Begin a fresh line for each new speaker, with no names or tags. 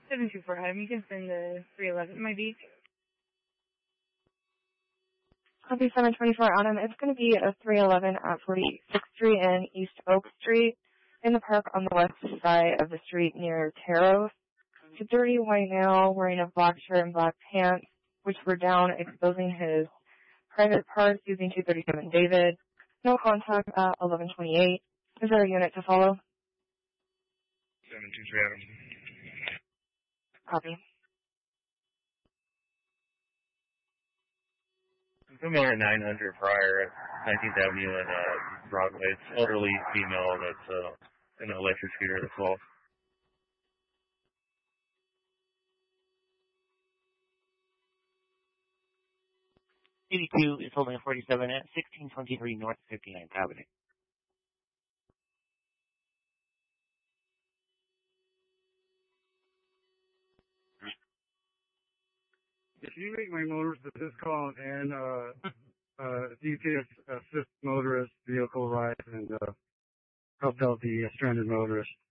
724 Adam, you can send the 311. My beat.
Copy 724 Adam. It's going to be a 311 at 46th Street and East Oak Street in the park on the west side of the street near Taros. It's a dirty white male wearing a black shirt and black pants, which were down, exposing his private parts using 237 David. No contact at 1128. Is there a unit to follow?
723 Adam.
Copy.
Similar at 900 prior at 19th Avenue and Broadway. It's elderly female that's in an electric scooter as well.
CB2 is holding a 47 at 1623 North 59th Avenue.
If you make my motorist assist call and DPS assist motorist vehicle ride and help out the stranded motorist.